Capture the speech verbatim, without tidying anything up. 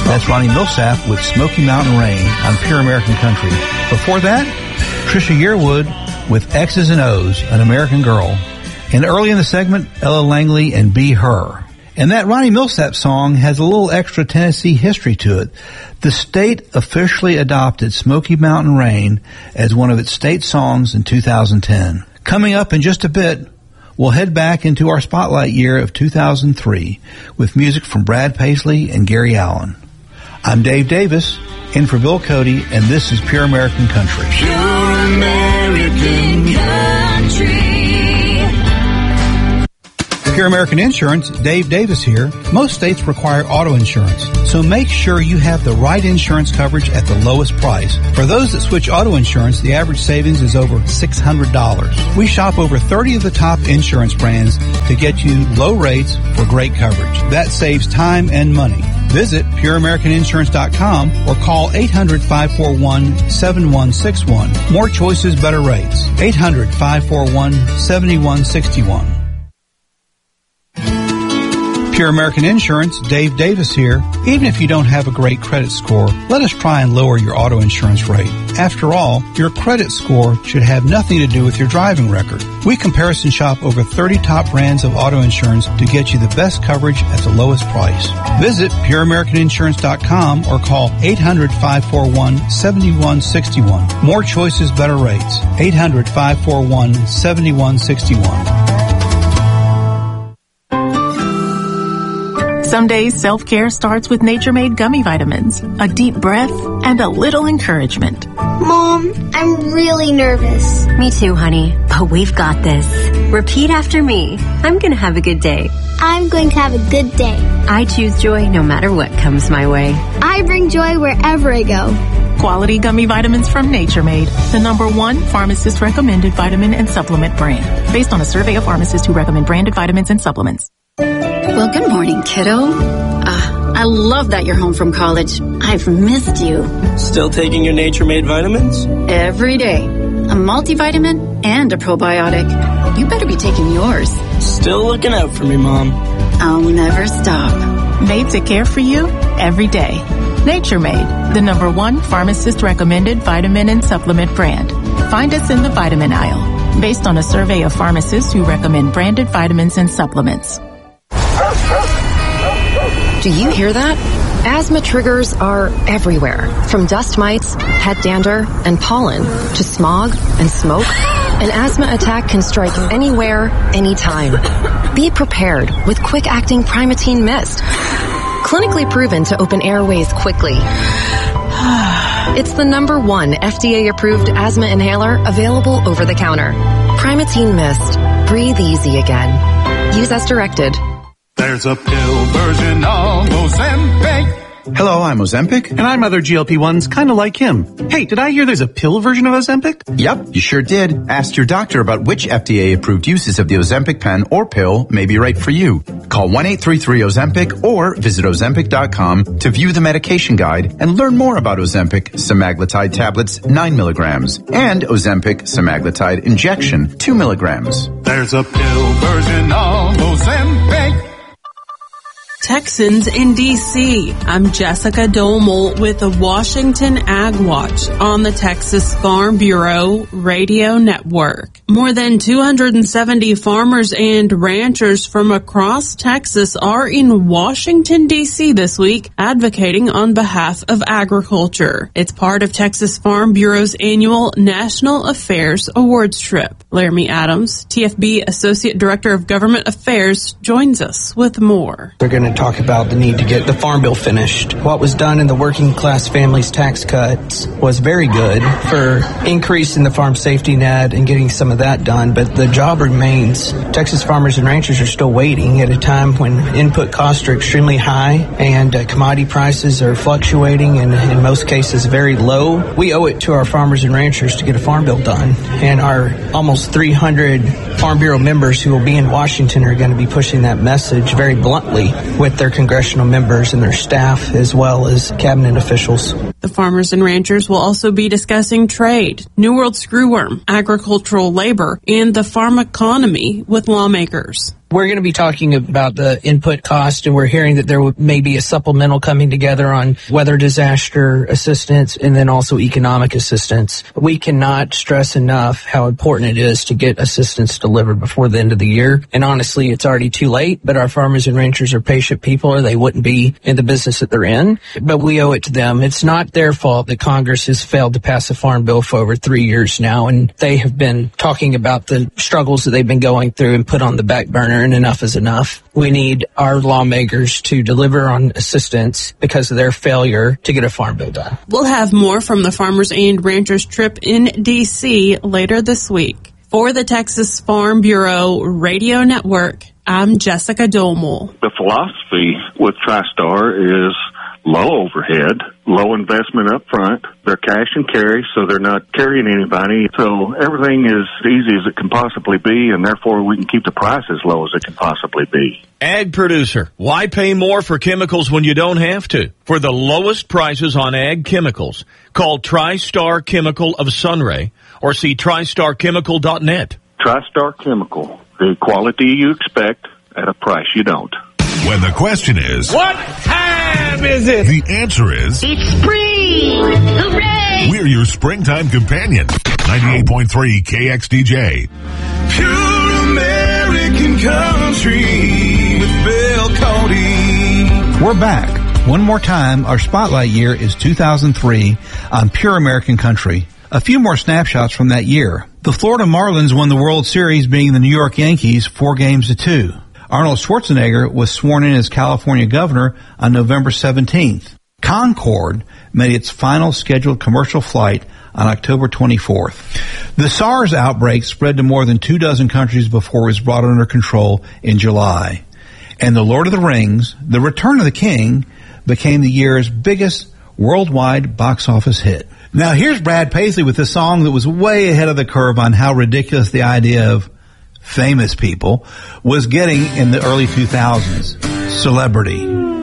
That's Ronnie Millsap with Smoky Mountain Rain on Pure American Country. Before that, Trisha Yearwood with X's and O's, An American Girl. And early in the segment, Ella Langley and Be Her. And that Ronnie Millsap song has a little extra Tennessee history to it. The state officially adopted Smoky Mountain Rain as one of its state songs in two thousand ten. Coming up in just a bit, we'll head back into our spotlight year of two thousand three with music from Brad Paisley and Gary Allan. I'm Dave Davis, in for Bill Cody, and this is Pure American Country. Pure American Country. Pure American Insurance, Dave Davis here. Most states require auto insurance, so make sure you have the right insurance coverage at the lowest price. For those that switch auto insurance, the average savings is over six hundred dollars. We shop over thirty of the top insurance brands to get you low rates for great coverage. That saves time and money. Visit pure american insurance dot com or call eight hundred, five four one, seven one six one. More choices, better rates. eight hundred, five four one, seven one six one. Pure American Insurance, Dave Davis here. Even if you don't have a great credit score, let us try and lower your auto insurance rate. After all, your credit score should have nothing to do with your driving record. We comparison shop over thirty top brands of auto insurance to get you the best coverage at the lowest price. Visit pure american insurance dot com or call eight hundred, five four one, seven one six one. More choices, better rates. eight hundred, five four one, seven one six one. Some days self-care starts with Nature-Made gummy vitamins, a deep breath, and a little encouragement. Mom, I'm really nervous. Me too, honey, but we've got this. Repeat after me. I'm going to have a good day. I'm going to have a good day. I choose joy no matter what comes my way. I bring joy wherever I go. Quality gummy vitamins from Nature Made, the number one pharmacist-recommended vitamin and supplement brand, based on a survey of pharmacists who recommend branded vitamins and supplements. Well, good morning, kiddo. Uh, I love that you're home from college. I've missed you. Still taking your Nature-Made vitamins? Every day. A multivitamin and a probiotic. You better be taking yours. Still looking out for me, Mom. I'll never stop. Made to care for you every day. Nature Made, the number one pharmacist-recommended vitamin and supplement brand. Find us in the vitamin aisle, based on a survey of pharmacists who recommend branded vitamins and supplements. Do you hear that? Asthma triggers are everywhere, from dust mites, pet dander, and pollen, to smog and smoke. An asthma attack can strike anywhere, anytime. Be prepared with quick-acting Primatene Mist. Clinically proven to open airways quickly. It's the number one F D A-approved asthma inhaler available over the counter. Primatene Mist. Breathe easy again. Use as directed. There's a pill version of Ozempic. Hello, I'm Ozempic. And I'm other G L P ones kind of like him. Hey, did I hear there's a pill version of Ozempic? Yep, you sure did. Ask your doctor about which F D A-approved uses of the Ozempic pen or pill may be right for you. Call one eight three three Ozempic or visit ozempic dot com to view the medication guide and learn more about Ozempic semaglutide tablets nine milligrams and Ozempic semaglutide injection two milligrams. There's a pill version of Ozempic. Texans in D C I'm Jessica Domel with the Washington Ag Watch on the Texas Farm Bureau Radio Network. More than two hundred seventy farmers and ranchers from across Texas are in Washington, D C this week advocating on behalf of agriculture. It's part of Texas Farm Bureau's annual National Affairs Awards trip. Laramie Adams, T F B Associate Director of Government Affairs, joins us with more. They're going to talk about the need to get the Farm Bill finished. What was done in the working class families tax cuts was very good for increasing the farm safety net and getting some of that done, but the job remains. Texas farmers and ranchers are still waiting at a time when input costs are extremely high and uh, commodity prices are fluctuating and in most cases very low. We owe it to our farmers and ranchers to get a Farm Bill done, and our almost three hundred Farm Bureau members who will be in Washington are going to be pushing that message very bluntly with their congressional members and their staff as well as cabinet officials. The farmers and ranchers will also be discussing trade, New World screwworm, agricultural labor, and the farm economy with lawmakers. We're going to be talking about the input cost, and we're hearing that there may be a supplemental coming together on weather disaster assistance and then also economic assistance. We cannot stress enough how important it is to get assistance delivered before the end of the year. And honestly, it's already too late, but our farmers and ranchers are patient people, or they wouldn't be in the business that they're in. But we owe it to them. It's not their fault that Congress has failed to pass a farm bill for over three years now, and they have been talking about the struggles that they've been going through and put on the back burner, and enough is enough. We need our lawmakers to deliver on assistance because of their failure to get a farm bill done. We'll have more from the Farmers and Ranchers trip in D C later this week. For the Texas Farm Bureau Radio Network, I'm Jessica Domel. The philosophy with TriStar is low overhead, low investment up front. They're cash and carry, so they're not carrying anybody. So everything is as easy as it can possibly be, and therefore we can keep the price as low as it can possibly be. Ag producer, why pay more for chemicals when you don't have to? For the lowest prices on ag chemicals, call TriStar Chemical of Sunray or see tri star chemical dot net. TriStar Chemical, the quality you expect at a price you don't. When the question is, what time is it? The answer is, it's spring! Hooray! We're your springtime companion. ninety-eight point three K X D J. Pure American country with Bill Cody. We're back. One more time, our spotlight year is two thousand three on Pure American Country. A few more snapshots from that year. The Florida Marlins won the World Series, beating the New York Yankees four games to two. Arnold Schwarzenegger was sworn in as California governor on November seventeenth. Concorde made its final scheduled commercial flight on October twenty-fourth. The SARS outbreak spread to more than two dozen countries before it was brought under control in July. And The Lord of the Rings, The Return of the King, became the year's biggest worldwide box office hit. Now here's Brad Paisley with a song that was way ahead of the curve on how ridiculous the idea of famous people was getting in the early two thousands. Celebrity.